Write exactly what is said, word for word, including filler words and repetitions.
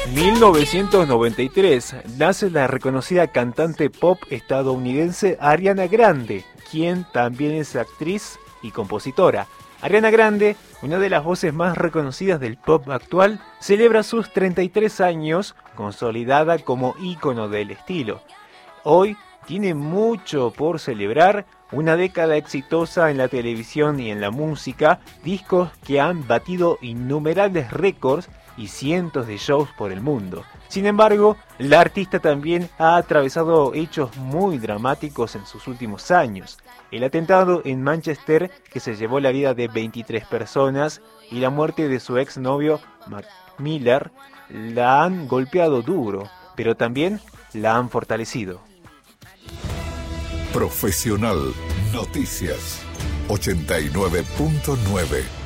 mil novecientos noventa y tres nace la reconocida cantante pop estadounidense Ariana Grande, quien también es actriz y compositora. Ariana Grande, una de las voces más reconocidas del pop actual, celebra sus treinta y tres años, consolidada como ícono del estilo. Hoy tiene mucho por celebrar, una década exitosa en la televisión y en la música, discos que han batido innumerables récords y cientos de shows por el mundo. Sin embargo, la artista también ha atravesado hechos muy dramáticos en sus últimos años. El atentado en Manchester, que se llevó la vida de veintitrés personas, y la muerte de su exnovio Mac Miller, la han golpeado duro, pero también la han fortalecido. Profesional Noticias ochenta y nueve punto nueve